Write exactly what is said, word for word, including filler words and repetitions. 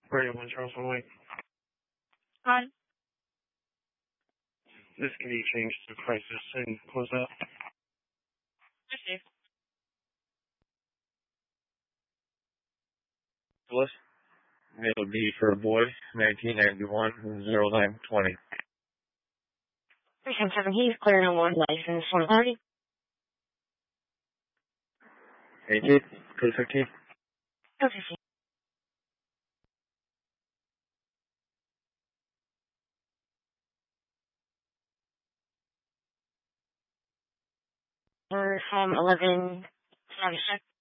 Radio one Charles one White. Hi. This can be changed to crisis and close out. Receive. List. It'll be for a boy, nineteen ninety-one, zero nine twenty. Precinct seven, he's clearing on one license, one party. eighteen, code fifteen. Code fifteen. We're from eleven, seven,